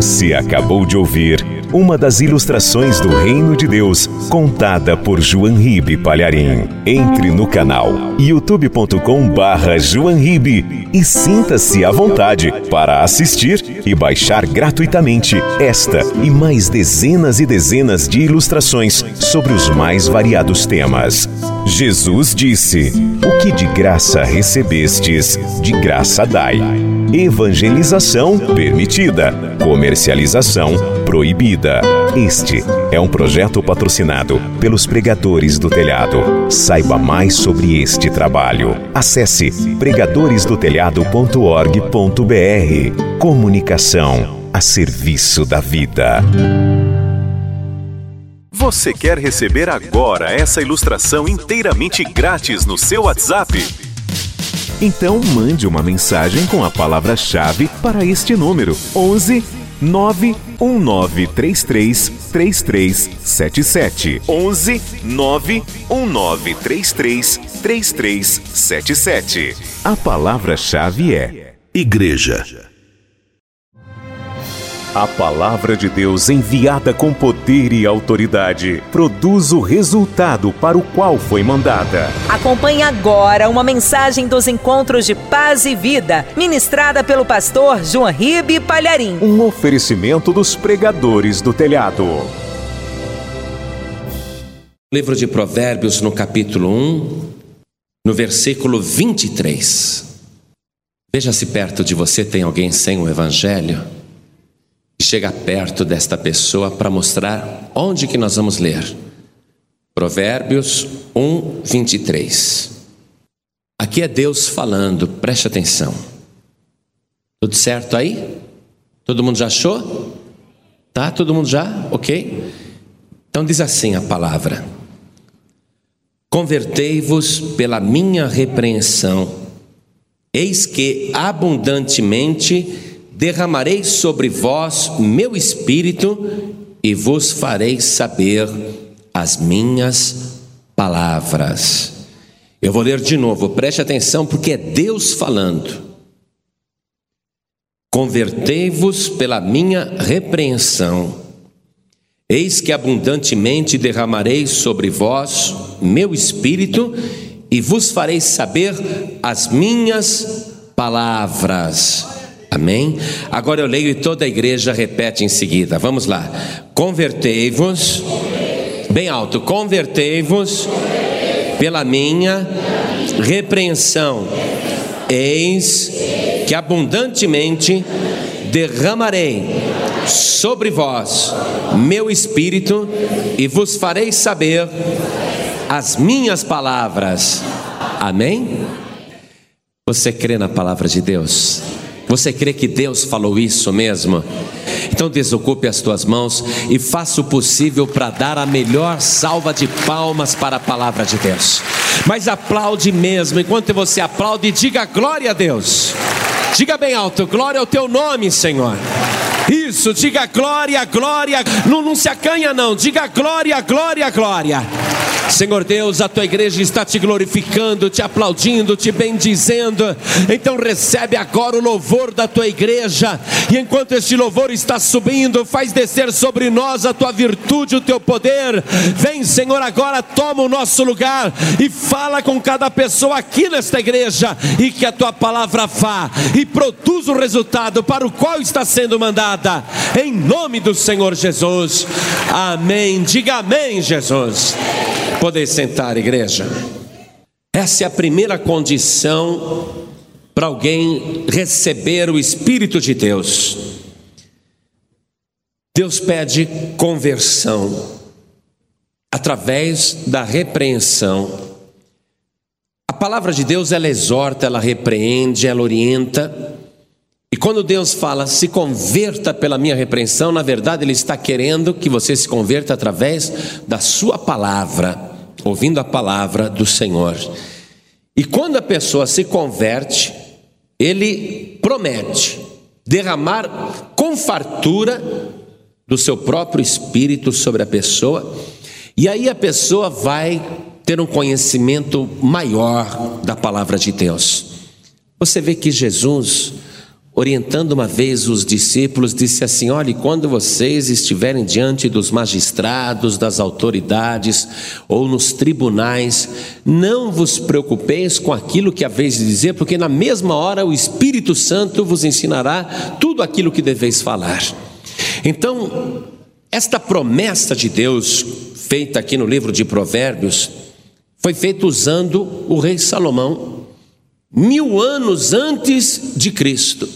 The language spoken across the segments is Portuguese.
Você acabou de ouvir uma das ilustrações do Reino de Deus, contada por João Ribe Palharim. Entre no canal youtube.com/João Ribe e sinta-se à vontade para assistir e baixar gratuitamente esta e mais dezenas e dezenas de ilustrações sobre os mais variados temas. Jesus disse: "O que de graça recebestes, de graça dai." Evangelização permitida, comercialização proibida. Este é um projeto patrocinado pelos Pregadores do Telhado. Saiba mais sobre este trabalho. Acesse pregadoresdotelhado.org.br. Comunicação a serviço da vida. Você quer receber agora essa ilustração inteiramente grátis no seu WhatsApp? Então mande uma mensagem com a palavra-chave para este número: 11 91933 3377. 11 91933 3377. A palavra-chave é Igreja. A palavra de Deus, enviada com poder e autoridade, produz o resultado para o qual foi mandada. Acompanhe agora uma mensagem dos Encontros de Paz e Vida, ministrada pelo pastor João Ribe Palharim. Um oferecimento dos Pregadores do Telhado. Livro de Provérbios, no capítulo 1, no versículo 23. Veja se perto de você tem alguém sem o Evangelho. Chega perto desta pessoa para mostrar onde que nós vamos ler. Provérbios 1, 23. Aqui é Deus falando, preste atenção. Tudo certo aí? Todo mundo já achou? Tá? Todo mundo já? Ok? Então diz assim a palavra: convertei-vos pela minha repreensão, eis que abundantemente derramarei sobre vós meu espírito e vos farei saber as minhas palavras. Eu vou ler de novo, preste atenção, porque é Deus falando. Convertei-vos pela minha repreensão, eis que abundantemente derramarei sobre vós meu espírito e vos farei saber as minhas palavras. Amém? Agora eu leio e toda a igreja repete em seguida. Vamos lá. Convertei-vos, bem alto, convertei-vos pela minha repreensão, eis que abundantemente derramarei sobre vós meu espírito e vos farei saber as minhas palavras. Amém? Você crê na palavra de Deus? Você crê que Deus falou isso mesmo? Então desocupe as tuas mãos e faça o possível para dar a melhor salva de palmas para a palavra de Deus. Mas aplaude mesmo. Enquanto você aplaude, diga glória a Deus. Diga bem alto: glória ao teu nome, Senhor. Isso, diga glória, glória. Não se acanha não, diga glória, glória, glória. Senhor Deus, a tua igreja está te glorificando, te aplaudindo, te bendizendo. Então recebe agora o louvor da tua igreja. E enquanto este louvor está subindo, faz descer sobre nós a tua virtude, o teu poder. Vem, Senhor, agora toma o nosso lugar e fala com cada pessoa aqui nesta igreja. E que a tua palavra vá e produza o resultado para o qual está sendo mandada. Em nome do Senhor Jesus. Amém. Diga amém, Jesus. Podem sentar, igreja. Essa é a primeira condição para alguém receber o Espírito de Deus. Deus pede conversão através da repreensão. A palavra de Deus, ela exorta, ela repreende, ela orienta. E quando Deus fala, se converta pela minha repreensão, na verdade Ele está querendo que você se converta através da sua palavra, ouvindo a palavra do Senhor. E quando a pessoa se converte, Ele promete derramar com fartura do seu próprio Espírito sobre a pessoa. E aí a pessoa vai ter um conhecimento maior da palavra de Deus. Você vê que Jesus, orientando uma vez os discípulos, disse assim: olhe, quando vocês estiverem diante dos magistrados, das autoridades ou nos tribunais, não vos preocupeis com aquilo que haveis de dizer, porque na mesma hora o Espírito Santo vos ensinará tudo aquilo que deveis falar. Então, esta promessa de Deus, feita aqui no livro de Provérbios, foi feita usando o rei Salomão, 1000 anos antes de Cristo.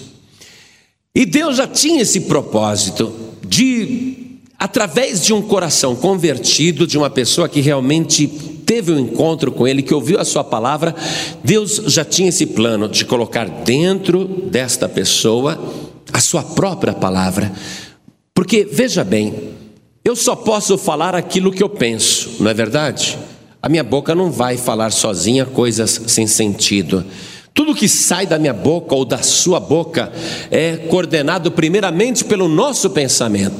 E Deus já tinha esse propósito de, através de um coração convertido, de uma pessoa que realmente teve um encontro com Ele, que ouviu a sua palavra, Deus já tinha esse plano de colocar dentro desta pessoa a sua própria palavra. Porque, veja bem, eu só posso falar aquilo que eu penso, não é verdade? A minha boca não vai falar sozinha coisas sem sentido. Tudo que sai da minha boca ou da sua boca é coordenado primeiramente pelo nosso pensamento.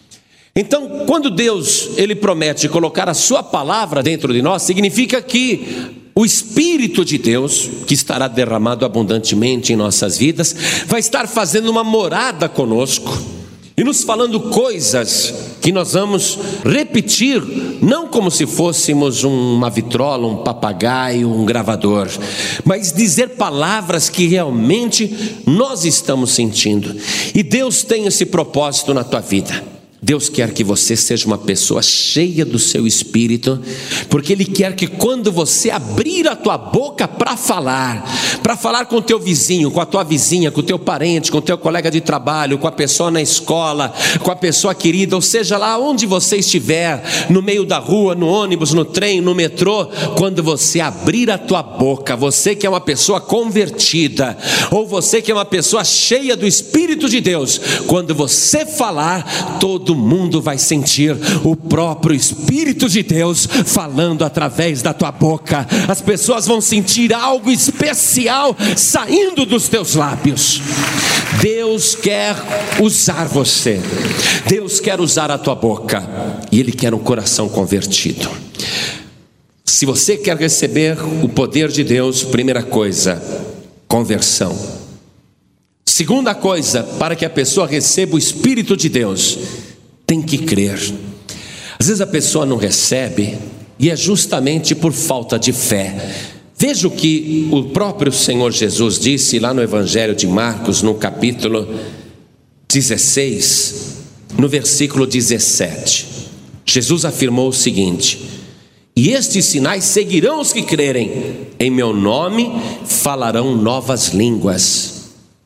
Então, quando Deus, Ele promete colocar a sua palavra dentro de nós, significa que o Espírito de Deus, que estará derramado abundantemente em nossas vidas, vai estar fazendo uma morada conosco e nos falando coisas que nós vamos repetir, não como se fôssemos uma vitrola, um papagaio, um gravador, mas dizer palavras que realmente nós estamos sentindo. E Deus tem esse propósito na tua vida. Deus quer que você seja uma pessoa cheia do seu Espírito, porque Ele quer que quando você abrir a tua boca para falar com o teu vizinho, com a tua vizinha, com o teu parente, com o teu colega de trabalho, com a pessoa na escola, com a pessoa querida, ou seja, lá onde você estiver, no meio da rua, no ônibus, no trem, no metrô, quando você abrir a tua boca, você que é uma pessoa convertida, ou você que é uma pessoa cheia do Espírito de Deus, quando você falar, todo mundo vai sentir o próprio Espírito de Deus falando através da tua boca. As pessoas vão sentir algo especial saindo dos teus lábios. Deus quer usar você, Deus quer usar a tua boca, e Ele quer um coração convertido. Se você quer receber o poder de Deus, primeira coisa, conversão. Segunda coisa, para que a pessoa receba o Espírito de Deus, tem que crer. Às vezes a pessoa não recebe, e é justamente por falta de fé. Veja o que o próprio Senhor Jesus disse lá no Evangelho de Marcos, no capítulo 16, no versículo 17. Jesus afirmou o seguinte: e estes sinais seguirão os que crerem, em meu nome falarão novas línguas.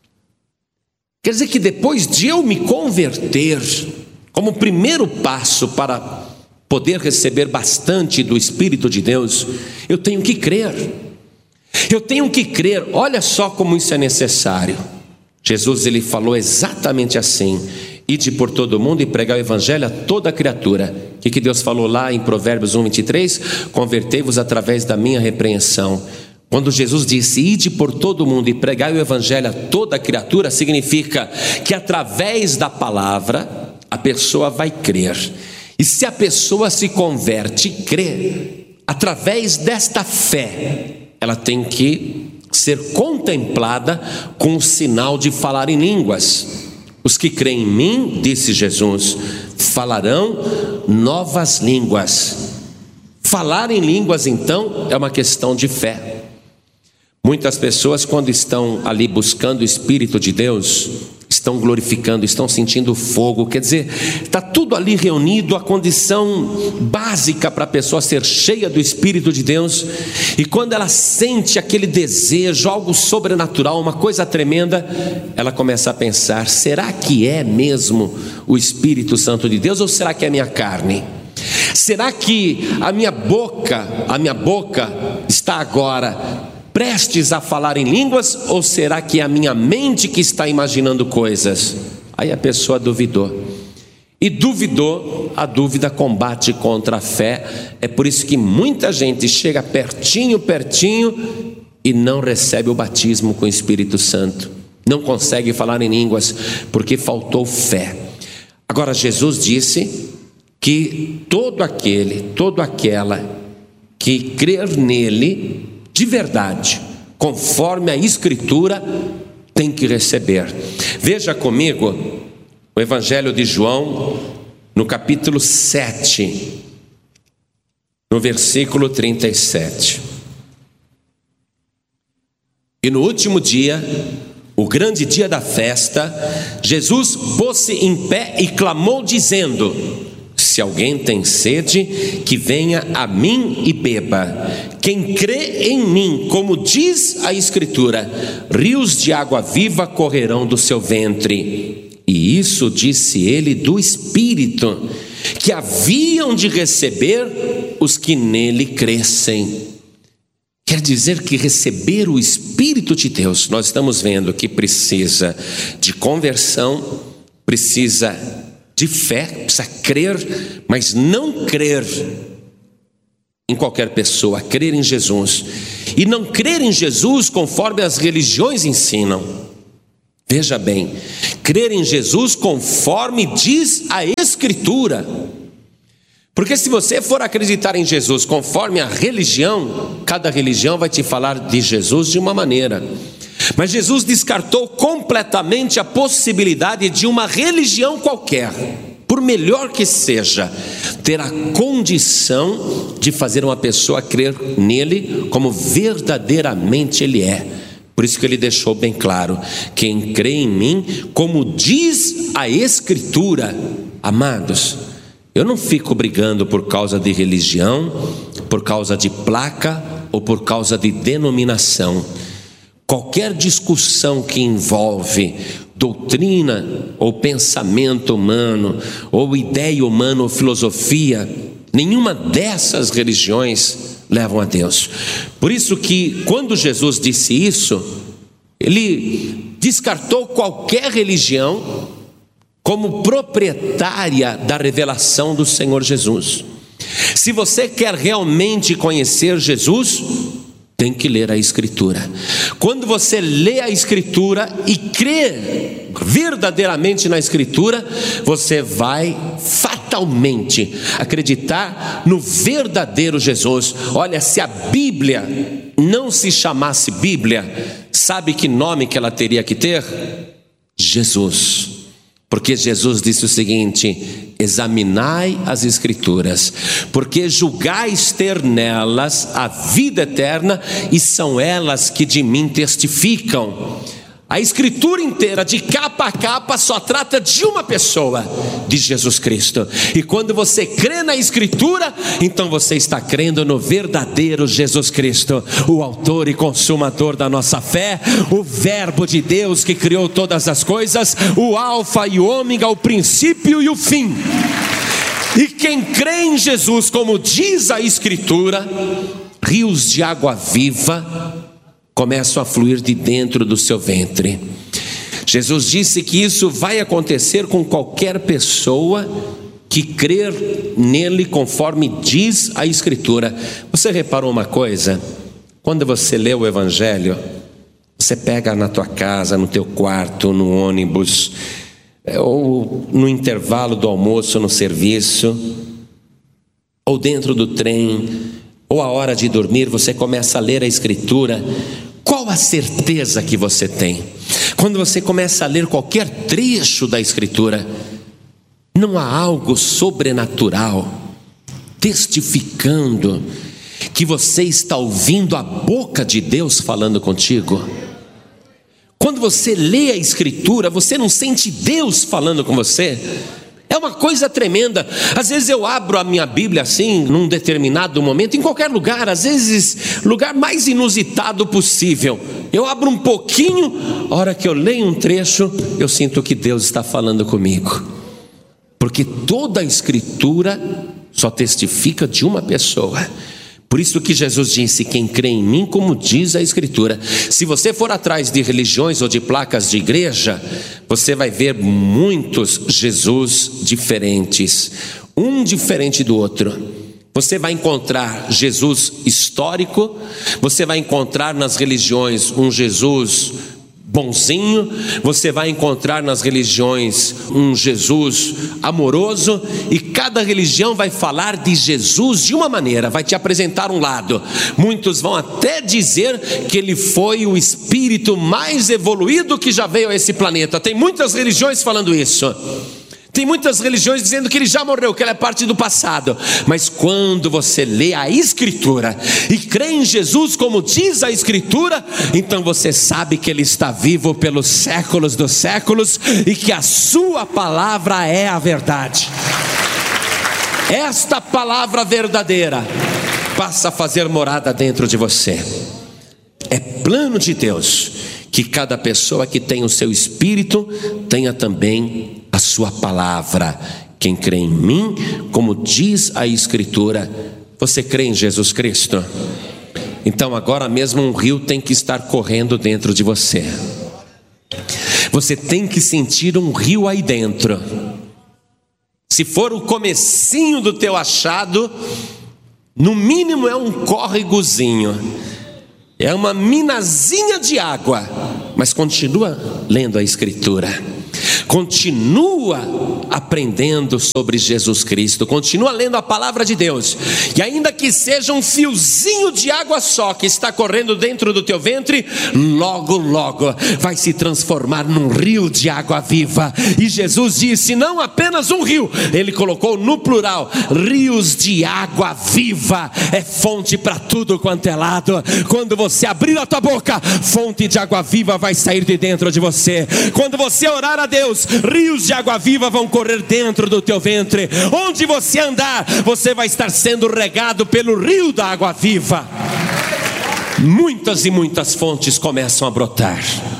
Quer dizer que depois de eu me converter, como primeiro passo para poder receber bastante do Espírito de Deus, eu tenho que crer. Eu tenho que crer. Olha só como isso é necessário. Jesus, Ele falou exatamente assim: ide por todo mundo e pregai o Evangelho a toda criatura. O que Deus falou lá em Provérbios 1:23? Convertei-vos através da minha repreensão. Quando Jesus disse ide por todo mundo e pregai o Evangelho a toda criatura, significa que através da palavra a pessoa vai crer. E se a pessoa se converte e crê, através desta fé, ela tem que ser contemplada com o sinal de falar em línguas. Os que creem em mim, disse Jesus, falarão novas línguas. Falar em línguas, então, é uma questão de fé. Muitas pessoas, quando estão ali buscando o Espírito de Deus, estão glorificando, estão sentindo fogo. Quer dizer, está tudo ali reunido, a condição básica para a pessoa ser cheia do Espírito de Deus. E quando ela sente aquele desejo, algo sobrenatural, uma coisa tremenda, ela começa a pensar: será que é mesmo o Espírito Santo de Deus, ou será que é a minha carne? Será que a minha boca está agora prestes a falar em línguas, ou será que é a minha mente que está imaginando coisas? Aí a pessoa duvidou. E duvidou, a dúvida combate contra a fé. É por isso que muita gente chega pertinho e não recebe o batismo com o Espírito Santo. Não consegue falar em línguas, porque faltou fé. Agora Jesus disse que todo aquela que crer nele de verdade, conforme a Escritura, tem que receber. Veja comigo o Evangelho de João, no capítulo 7, no versículo 37. E no último dia, o grande dia da festa, Jesus pôs-se em pé e clamou dizendo: se alguém tem sede, que venha a mim e beba. Quem crê em mim, como diz a Escritura, rios de água viva correrão do seu ventre. E isso disse ele do Espírito, que haviam de receber os que nele crescem. Quer dizer que receber o Espírito de Deus, nós estamos vendo que precisa de conversão, precisa de fé, precisa crer, mas não crer em qualquer pessoa, crer em Jesus. E não crer em Jesus conforme as religiões ensinam. Veja bem, crer em Jesus conforme diz a Escritura. Porque se você for acreditar em Jesus conforme a religião, cada religião vai te falar de Jesus de uma maneira. Mas Jesus descartou completamente a possibilidade de uma religião qualquer, por melhor que seja, ter a condição de fazer uma pessoa crer nele como verdadeiramente ele é. Por isso que ele deixou bem claro: quem crê em mim, como diz a Escritura. Amados, eu não fico brigando por causa de religião, por causa de placa ou por causa de denominação. Qualquer discussão que envolve doutrina ou pensamento humano, ou ideia humana ou filosofia, nenhuma dessas religiões levam a Deus. Por isso que quando Jesus disse isso, ele descartou qualquer religião como proprietária da revelação do Senhor Jesus. Se você quer realmente conhecer Jesus, tem que ler a Escritura. Quando você lê a Escritura e crê verdadeiramente na Escritura, você vai fatalmente acreditar no verdadeiro Jesus. Olha, se a Bíblia não se chamasse Bíblia, sabe que nome que ela teria que ter? Jesus. Porque Jesus disse o seguinte: examinai as Escrituras, porque julgais ter nelas a vida eterna, e são elas que de mim testificam. A Escritura inteira, de capa a capa, só trata de uma pessoa, de Jesus Cristo. E quando você crê na Escritura, então você está crendo no verdadeiro Jesus Cristo, o autor e consumador da nossa fé, o Verbo de Deus que criou todas as coisas, o Alfa e o Ômega, o princípio e o fim. E quem crê em Jesus, como diz a Escritura, rios de água viva começam a fluir de dentro do seu ventre. Jesus disse que isso vai acontecer com qualquer pessoa que crer nele conforme diz a Escritura. Você reparou uma coisa? Quando você lê o Evangelho, você pega na tua casa, no teu quarto, no ônibus, ou no intervalo do almoço no serviço, ou dentro do trem, ou a hora de dormir, você começa a ler a Escritura. Qual a certeza que você tem? Quando você começa a ler qualquer trecho da Escritura, não há algo sobrenatural testificando que você está ouvindo a boca de Deus falando contigo? Quando você lê a Escritura, você não sente Deus falando com você? É uma coisa tremenda. Às vezes eu abro a minha Bíblia assim, num determinado momento, em qualquer lugar, às vezes lugar mais inusitado possível. Eu abro um pouquinho, a hora que eu leio um trecho, eu sinto que Deus está falando comigo. Porque toda a Escritura só testifica de uma pessoa. Por isso que Jesus disse: quem crê em mim, como diz a Escritura. Se você for atrás de religiões ou de placas de igreja, você vai ver muitos Jesus diferentes, um diferente do outro. Você vai encontrar Jesus histórico, você vai encontrar nas religiões um Jesus bonzinho, você vai encontrar nas religiões um Jesus amoroso, e cada religião vai falar de Jesus de uma maneira, vai te apresentar um lado. Muitos vão até dizer que ele foi o espírito mais evoluído que já veio a esse planeta. Tem muitas religiões falando isso. Tem muitas religiões dizendo que ele já morreu, que ele é parte do passado. Mas quando você lê a Escritura e crê em Jesus como diz a Escritura, então você sabe que ele está vivo pelos séculos dos séculos e que a sua palavra é a verdade. Esta palavra verdadeira passa a fazer morada dentro de você. É plano de Deus que cada pessoa que tem o seu espírito tenha também a sua palavra. Quem crê em mim, como diz a Escritura. Você crê em Jesus Cristo? Então agora mesmo um rio tem que estar correndo dentro de você. Você tem que sentir um rio aí dentro. Se for o comecinho do teu achado, no mínimo é um córregozinho, é uma minazinha de água, mas continua lendo a Escritura, continua aprendendo sobre Jesus Cristo, continua lendo a palavra de Deus, e ainda que seja um fiozinho de água só que está correndo dentro do teu ventre, logo logo vai se transformar num rio de água viva. E Jesus disse, não apenas um rio, ele colocou no plural, rios de água viva. É fonte para tudo quanto é lado. Quando você abrir a tua boca, fonte de água viva vai sair de dentro de você. Quando você orar a Deus, rios de água viva vão correr dentro do teu ventre. Onde você andar, você vai estar sendo regado pelo rio da água viva. Muitas e muitas fontes começam a brotar.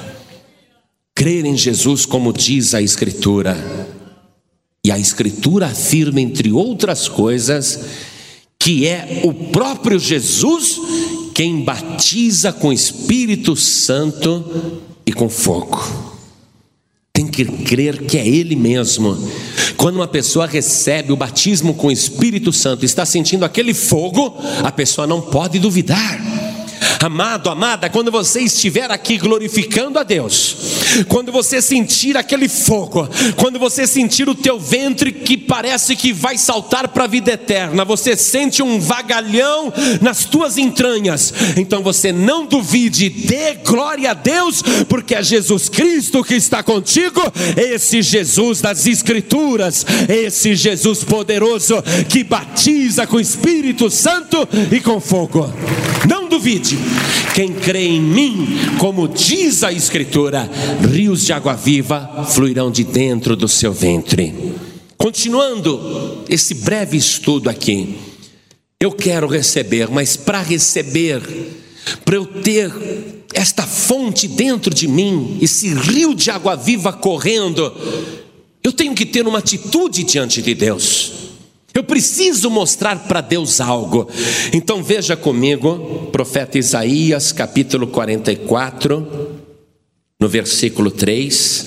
Crer em Jesus como diz a Escritura. E a Escritura afirma, entre outras coisas, que é o próprio Jesus quem batiza com Espírito Santo e com fogo. Tem que crer que é Ele mesmo. Quando uma pessoa recebe o batismo com o Espírito Santo, está sentindo aquele fogo, a pessoa não pode duvidar. Amado, amada, quando você estiver aqui glorificando a Deus, quando você sentir aquele fogo, quando você sentir o teu ventre que parece que vai saltar para a vida eterna, você sente um vagalhão nas tuas entranhas, então você não duvide, dê glória a Deus, porque é Jesus Cristo que está contigo, esse Jesus das Escrituras, esse Jesus poderoso que batiza com o Espírito Santo e com fogo. Não duvide. Quem crê em mim, como diz a Escritura, rios de água viva fluirão de dentro do seu ventre. Continuando esse breve estudo aqui, eu quero receber, mas para receber, para eu ter esta fonte dentro de mim, esse rio de água viva correndo, eu tenho que ter uma atitude diante de Deus. Eu preciso mostrar para Deus algo. Então veja comigo, profeta Isaías, capítulo 44, no versículo 3,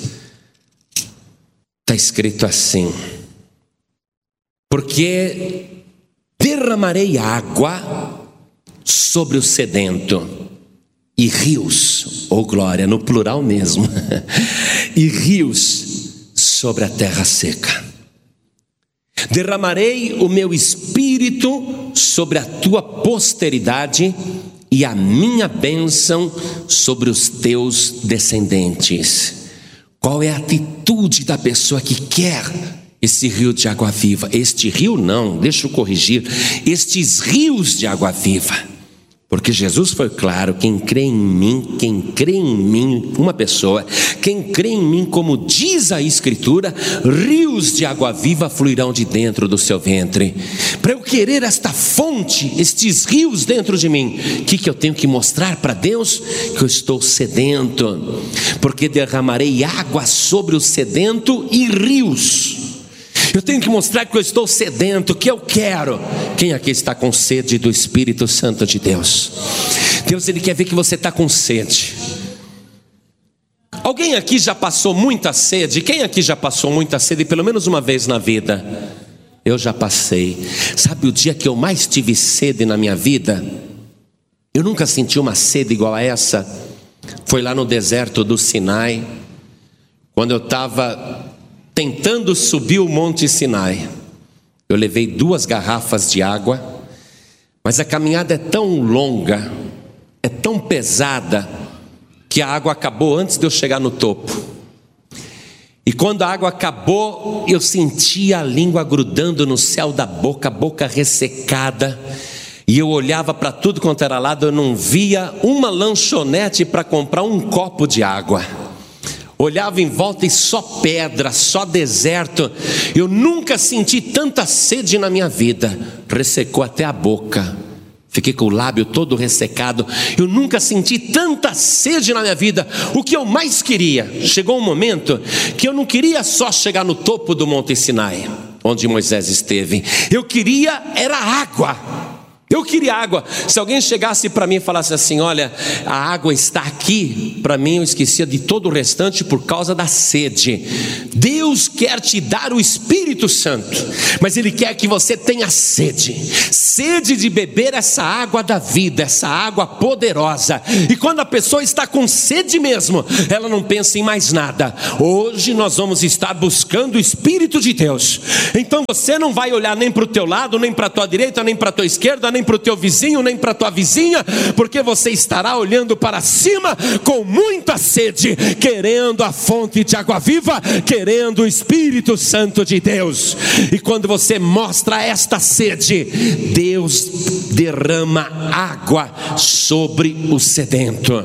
está escrito assim: porque derramarei água sobre o sedento, e rios, ou glória, no plural mesmo, e rios sobre a terra seca. Derramarei o meu espírito sobre a tua posteridade e a minha bênção sobre os teus descendentes. Qual é a atitude da pessoa que quer esse rio de água viva? Este rio não, deixa eu corrigir, estes rios de água viva. Porque Jesus foi claro, quem crê em mim, uma pessoa, quem crê em mim, como diz a Escritura, rios de água viva fluirão de dentro do seu ventre. Para eu querer esta fonte, estes rios dentro de mim, o que eu tenho que mostrar para Deus? Que eu estou sedento, porque derramarei água sobre o sedento e rios. Eu tenho que mostrar que eu estou sedento, que eu quero. Quem aqui está com sede do Espírito Santo de Deus? Deus, Ele quer ver que você está com sede. Alguém aqui já passou muita sede? Quem aqui já passou muita sede pelo menos uma vez na vida? Eu já passei. Sabe o dia que eu mais tive sede na minha vida? Eu nunca senti uma sede igual a essa. Foi lá no deserto do Sinai, quando eu estava tentando subir o Monte Sinai. Eu levei 2 garrafas de água, mas a caminhada é tão longa, é tão pesada, que a água acabou antes de eu chegar no topo. E quando a água acabou, eu sentia a língua grudando no céu da boca, a boca ressecada. E eu olhava para tudo quanto era lado, eu não via uma lanchonete para comprar um copo de água. Olhava em volta e só pedra, só deserto. Eu nunca senti tanta sede na minha vida. Ressecou até a boca. Fiquei com o lábio todo ressecado. Eu nunca senti tanta sede na minha vida. O que eu mais queria, chegou um momento que eu não queria só chegar no topo do Monte Sinai, onde Moisés esteve. Eu queria era água. Eu queria água. Se alguém chegasse para mim e falasse assim: olha, a água está aqui, para mim eu esquecia de todo o restante por causa da sede. Deus quer te dar o Espírito Santo, mas Ele quer que você tenha sede. Sede de beber essa água da vida, essa água poderosa. E quando a pessoa está com sede mesmo, ela não pensa em mais nada. Hoje nós vamos estar buscando o Espírito de Deus. Então você não vai olhar nem para o teu lado, nem para a tua direita, nem para a tua esquerda, nem para o teu vizinho, nem para a tua vizinha, porque você estará olhando para cima com muita sede, querendo a fonte de água viva, querendo o Espírito Santo de Deus. E quando você mostra esta sede, Deus derrama água sobre o sedento.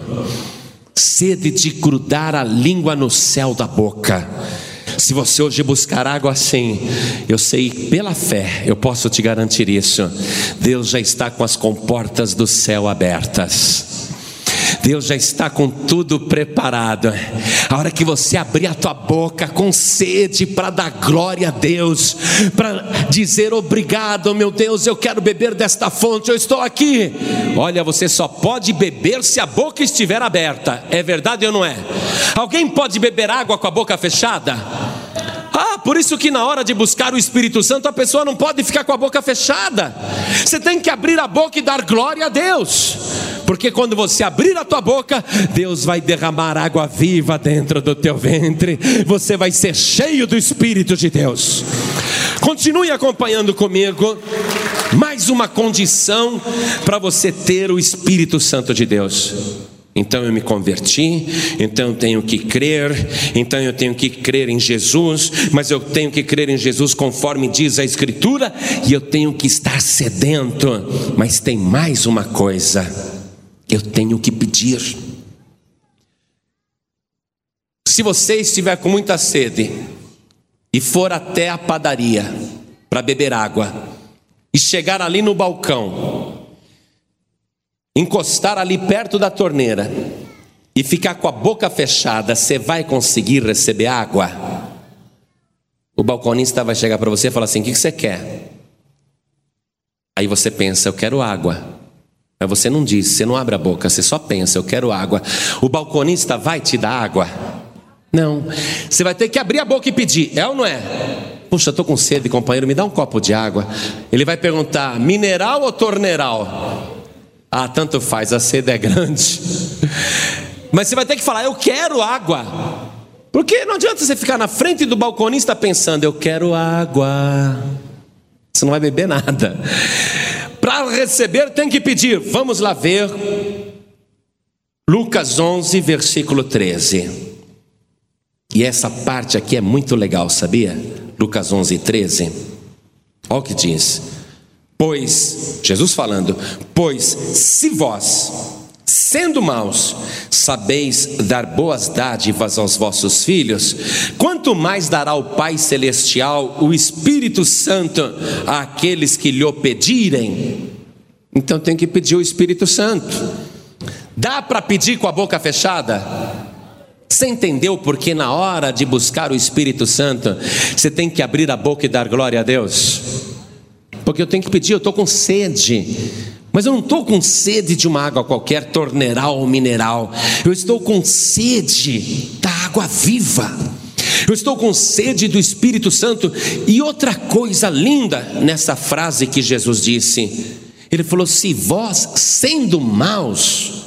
Sede de grudar a língua no céu da boca. Se você hoje buscar água assim, eu sei pela fé, eu posso te garantir isso. Deus já está com as comportas do céu abertas. Deus já está com tudo preparado. A hora que você abrir a tua boca com sede para dar glória a Deus, para dizer obrigado, meu Deus, eu quero beber desta fonte, eu estou aqui. Olha, você só pode beber se a boca estiver aberta. É verdade ou não é? Alguém pode beber água com a boca fechada? Por isso que na hora de buscar o Espírito Santo, a pessoa não pode ficar com a boca fechada. Você tem que abrir a boca e dar glória a Deus, porque quando você abrir a tua boca, Deus vai derramar água viva dentro do teu ventre. Você vai ser cheio do Espírito de Deus. Continue acompanhando comigo. Mais uma condição para você ter o Espírito Santo de Deus. Então eu me converti, então eu tenho que crer, então eu tenho que crer em Jesus, mas eu tenho que crer em Jesus conforme diz a Escritura, e eu tenho que estar sedento. Mas tem mais uma coisa, eu tenho que pedir. Se você estiver com muita sede e for até a padaria para beber água, e chegar ali no balcão, encostar ali perto da torneira e ficar com a boca fechada, você vai conseguir receber água? O balconista vai chegar para você e falar assim: o que você quer? Aí você pensa: eu quero água. Mas você não diz, você não abre a boca, você só pensa: eu quero água. O balconista vai te dar água? Não. Você vai ter que abrir a boca e pedir. É ou não é? Puxa, eu estou com sede, companheiro, me dá um copo de água. Ele vai perguntar: mineral ou torneiral? Ah, tanto faz, a sede é grande. Mas você vai ter que falar: eu quero água. Porque não adianta você ficar na frente do balconista pensando: eu quero água. Você não vai beber nada. Para receber tem que pedir. Vamos lá ver Lucas 11, versículo 13. E essa parte aqui é muito legal, sabia? Lucas 11, 13. Olha o que diz. Pois, Jesus falando: pois se vós, sendo maus, sabeis dar boas dádivas aos vossos filhos, quanto mais dará o Pai Celestial o Espírito Santo àqueles que lhe o pedirem. Então tem que pedir o Espírito Santo. Dá para pedir com a boca fechada? Você entendeu porque na hora de buscar o Espírito Santo, você tem que abrir a boca e dar glória a Deus? Porque eu tenho que pedir, eu estou com sede. Mas eu não estou com sede de uma água qualquer, torneiral ou mineral. Eu estou com sede da água viva. Eu estou com sede do Espírito Santo. E outra coisa linda nessa frase que Jesus disse, Ele falou: se vós, sendo maus,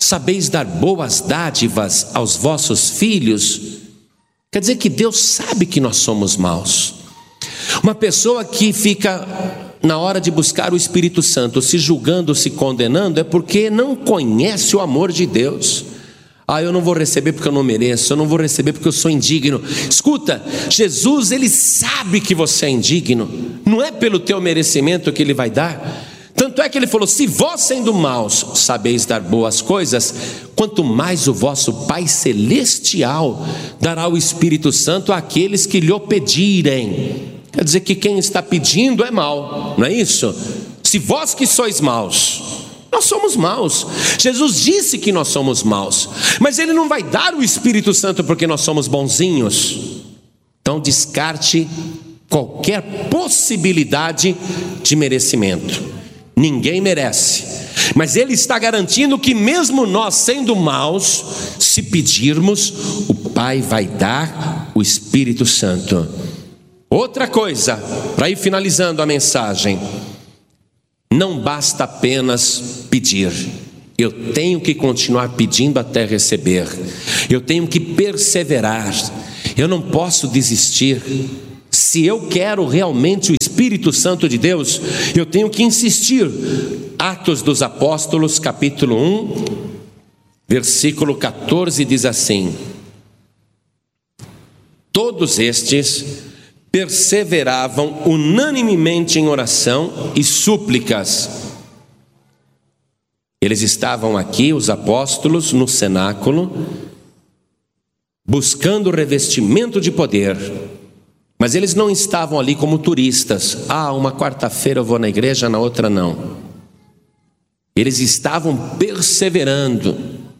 sabeis dar boas dádivas aos vossos filhos. Quer dizer que Deus sabe que nós somos maus. Uma pessoa que fica, na hora de buscar o Espírito Santo, se julgando, se condenando, é porque não conhece o amor de Deus. Eu não vou receber porque eu não mereço, eu não vou receber porque eu sou indigno. Escuta, Jesus, Ele sabe que você é indigno. Não é pelo teu merecimento que Ele vai dar. Tanto é que Ele falou, se vós sendo maus sabeis dar boas coisas, quanto mais o vosso Pai Celestial dará o Espírito Santo àqueles que lhe o pedirem. Quer dizer que quem está pedindo é mau, não é isso? Se vós que sois maus, nós somos maus. Jesus disse que nós somos maus, mas Ele não vai dar o Espírito Santo porque nós somos bonzinhos. Então descarte qualquer possibilidade de merecimento. Ninguém merece, mas Ele está garantindo que mesmo nós sendo maus, se pedirmos, o Pai vai dar o Espírito Santo. Outra coisa, para ir finalizando a mensagem, não basta apenas pedir. Eu tenho que continuar pedindo até receber. Eu tenho que perseverar. Eu não posso desistir. Se eu quero realmente o Espírito Santo de Deus, eu tenho que insistir. Atos dos Apóstolos, capítulo 1, versículo 14, diz assim: todos estes perseveravam unanimemente em oração e súplicas. Eles estavam aqui, os apóstolos, no cenáculo, buscando o revestimento de poder. Mas eles não estavam ali como turistas. Uma quarta-feira eu vou na igreja, na outra não. Eles estavam perseverando.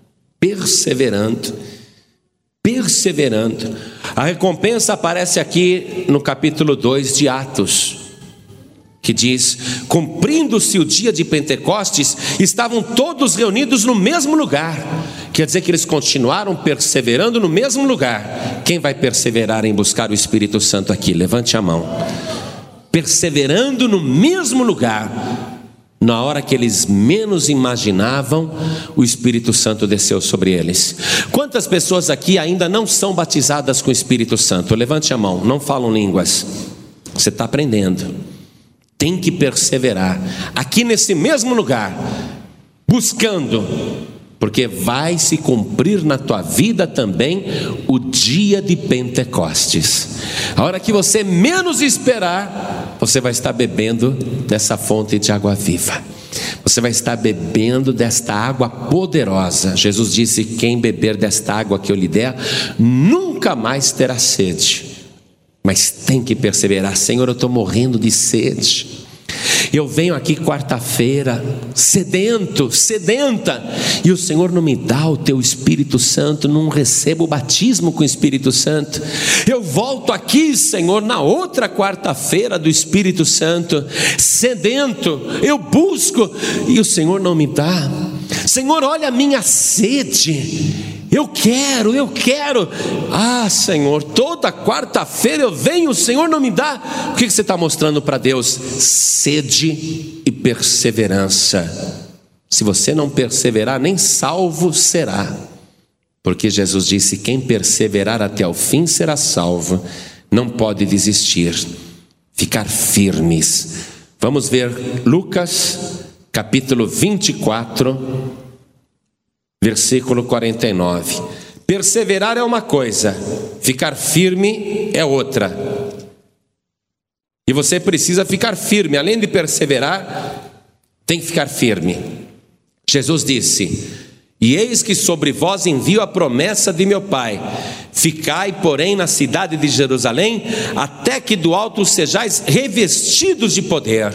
A recompensa aparece aqui no capítulo 2 de Atos, que diz: cumprindo-se o dia de Pentecostes, estavam todos reunidos no mesmo lugar. Quer dizer que eles continuaram perseverando no mesmo lugar. Quem vai perseverar em buscar o Espírito Santo aqui? Levante a mão. Perseverando no mesmo lugar. Na hora que eles menos imaginavam, o Espírito Santo desceu sobre eles. Quantas pessoas aqui ainda não são batizadas com o Espírito Santo? Levante a mão, não falam línguas. Você está aprendendo. Tem que perseverar. Aqui nesse mesmo lugar, buscando, porque vai se cumprir na tua vida também o dia de Pentecostes. A hora que você menos esperar, você vai estar bebendo dessa fonte de água viva. Você vai estar bebendo desta água poderosa. Jesus disse: quem beber desta água que eu lhe der, nunca mais terá sede. Mas tem que perseverar. Senhor, eu estou morrendo de sede. Eu venho aqui quarta-feira sedenta, e o Senhor não me dá o teu Espírito Santo, não recebo o batismo com o Espírito Santo. Eu volto aqui, Senhor, na outra quarta-feira do Espírito Santo, sedento, eu busco, e o Senhor não me dá. Senhor, olha a minha sede. Eu quero. Senhor, toda quarta-feira eu venho, o Senhor não me dá. O que você está mostrando para Deus? Sede e perseverança. Se você não perseverar, nem salvo será. Porque Jesus disse: quem perseverar até o fim será salvo. Não pode desistir. Ficar firmes. Vamos ver Lucas, capítulo 24, versículo 49. Perseverar é uma coisa, ficar firme é outra. E você precisa ficar firme. Além de perseverar, tem que ficar firme. Jesus disse: e eis que sobre vós envio a promessa de meu Pai. Ficai, porém, na cidade de Jerusalém, até que do alto sejais revestidos de poder.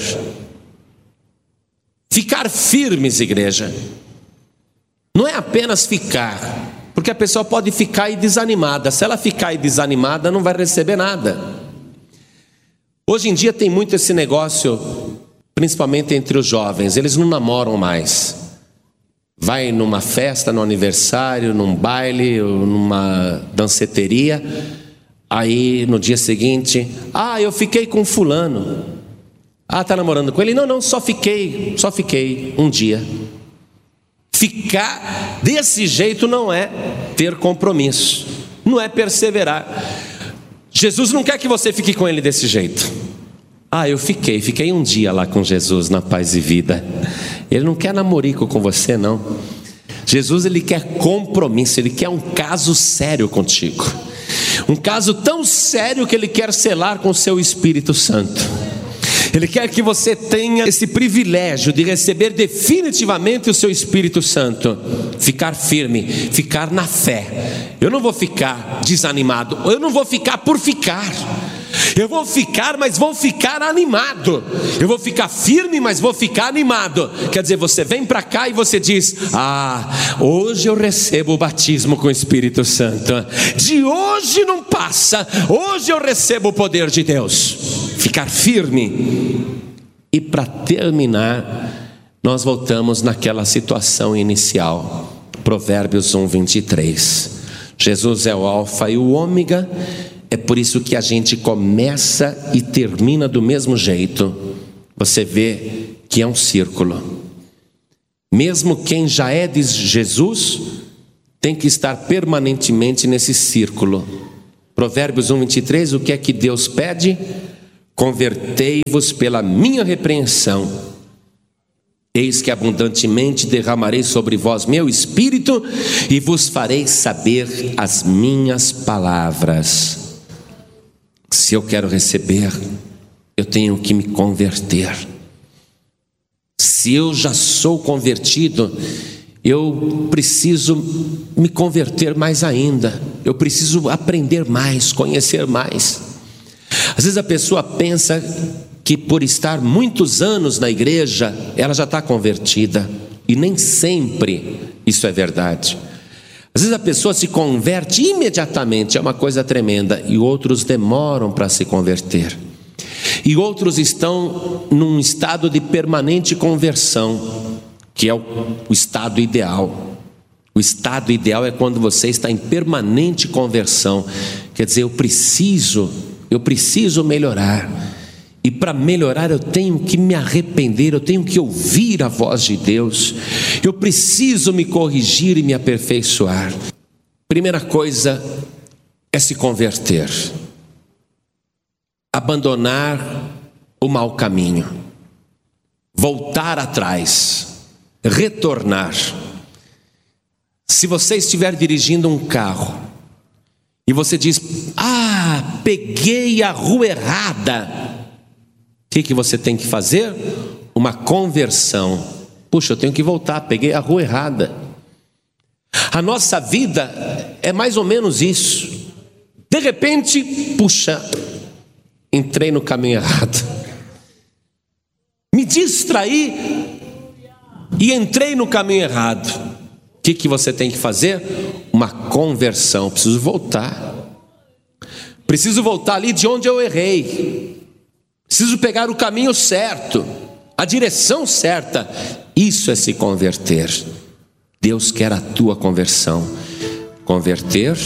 Ficar firmes, igreja, não é apenas ficar, porque a pessoa pode ficar aí desanimada. Se ela ficar aí desanimada, não vai receber nada. Hoje em dia tem muito esse negócio, principalmente entre os jovens. Eles não namoram mais. Vai numa festa, num aniversário, num baile, numa danceteria, aí no dia seguinte: eu fiquei com fulano. Está namorando com ele? Não, só fiquei um dia. Ficar desse jeito não é ter compromisso, não é perseverar. Jesus não quer que você fique com Ele desse jeito. Eu fiquei um dia lá com Jesus na Paz e Vida. Ele não quer namorico com você, não. Jesus, Ele quer compromisso, Ele quer um caso sério contigo. Um caso tão sério que Ele quer selar com o seu Espírito Santo. Ele quer que você tenha esse privilégio de receber definitivamente o seu Espírito Santo. Ficar firme, ficar na fé. Eu não vou ficar desanimado, eu não vou ficar por ficar. Eu vou ficar, mas vou ficar animado. Eu vou ficar firme, mas vou ficar animado. Quer dizer, você vem para cá e você diz: hoje eu recebo o batismo com o Espírito Santo. De hoje não passa, hoje eu recebo o poder de Deus. Ficar firme. E para terminar, nós voltamos naquela situação inicial. Provérbios 1:23. Jesus é o alfa e o ômega. É por isso que a gente começa e termina do mesmo jeito. Você vê que é um círculo. Mesmo quem já é de Jesus tem que estar permanentemente nesse círculo. Provérbios 1:23, o que é que Deus pede? Convertei-vos pela minha repreensão. Eis que abundantemente derramarei sobre vós meu espírito e vos farei saber as minhas palavras. Se eu quero receber, eu tenho que me converter. Se eu já sou convertido, eu preciso me converter mais ainda. Eu preciso aprender mais, conhecer mais. Às vezes a pessoa pensa que por estar muitos anos na igreja, ela já está convertida. E nem sempre isso é verdade. Às vezes a pessoa se converte imediatamente, é uma coisa tremenda, e outros demoram para se converter. E outros estão num estado de permanente conversão, que é o estado ideal. O estado ideal é quando você está em permanente conversão. Quer dizer, eu preciso melhorar. E para melhorar eu tenho que me arrepender, eu tenho que ouvir a voz de Deus. Eu preciso me corrigir e me aperfeiçoar. Primeira coisa é se converter. Abandonar o mau caminho. Voltar atrás. Retornar. Se você estiver dirigindo um carro e você diz: peguei a rua errada. O que você tem que fazer? Uma conversão. Puxa, eu tenho que voltar, peguei a rua errada. A nossa vida é mais ou menos isso. De repente, puxa, entrei no caminho errado. Me distraí e entrei no caminho errado. O que você tem que fazer? Uma conversão. Preciso voltar. Preciso voltar ali de onde eu errei. Preciso pegar o caminho certo, a direção certa. Isso é se converter. Deus quer a tua conversão. Converter,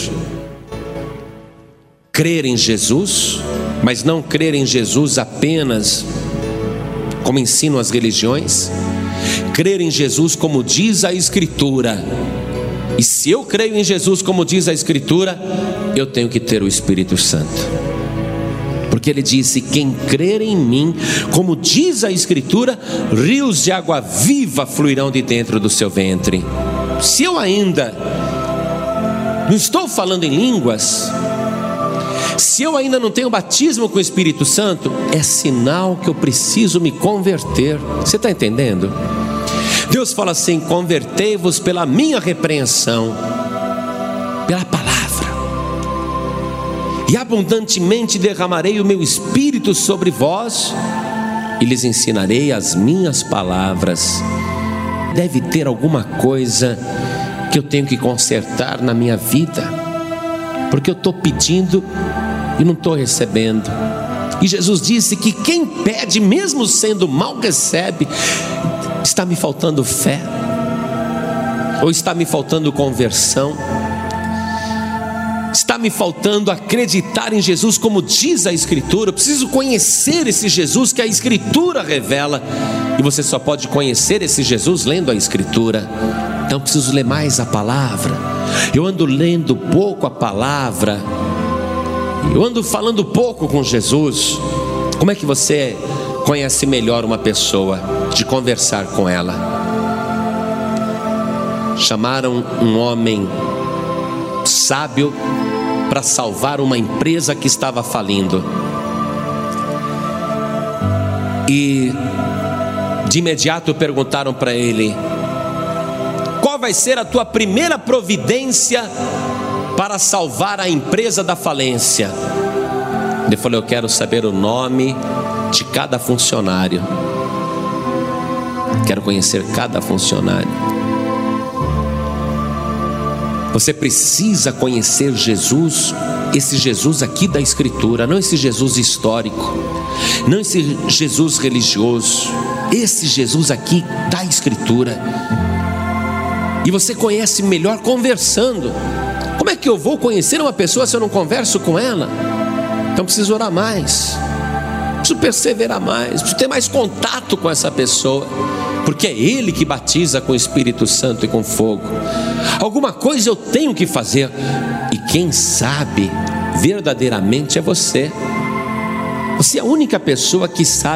crer em Jesus, mas não crer em Jesus apenas como ensinam as religiões. Crer em Jesus como diz a Escritura. E se eu creio em Jesus como diz a Escritura, eu tenho que ter o Espírito Santo. Porque ele disse: quem crer em mim, como diz a Escritura, rios de água viva fluirão de dentro do seu ventre. Se eu ainda não estou falando em línguas, se eu ainda não tenho batismo com o Espírito Santo, é sinal que eu preciso me converter. Você está entendendo? Deus fala assim: convertei-vos pela minha repreensão, pela palavra. E abundantemente derramarei o meu espírito sobre vós, e lhes ensinarei as minhas palavras. Deve ter alguma coisa que eu tenho que consertar na minha vida, porque eu estou pedindo e não estou recebendo. E Jesus disse que quem pede, mesmo sendo mal, recebe. Está me faltando fé? Ou está me faltando conversão? Está me faltando acreditar em Jesus como diz a Escritura? Eu preciso conhecer esse Jesus que a Escritura revela. E você só pode conhecer esse Jesus lendo a Escritura. Então eu preciso ler mais a palavra. Eu ando lendo pouco a palavra, eu ando falando pouco com Jesus. Como é que você conhece melhor uma pessoa? De conversar com ela. Chamaram um homem sábio para salvar uma empresa que estava falindo. E de imediato perguntaram para ele: qual vai ser a tua primeira providência para salvar a empresa da falência? Ele falou: eu quero saber o nome de cada funcionário. Quero conhecer cada funcionário. Você precisa conhecer Jesus, esse Jesus aqui da Escritura, não esse Jesus histórico, não esse Jesus religioso, esse Jesus aqui da Escritura. E você conhece melhor conversando. Como é que eu vou conhecer uma pessoa se eu não converso com ela? Então preciso orar mais, preciso perseverar mais, preciso ter mais contato com essa pessoa, porque é Ele que batiza com o Espírito Santo e com fogo. Alguma coisa eu tenho que fazer, e quem sabe verdadeiramente é você. Você é a única pessoa que sabe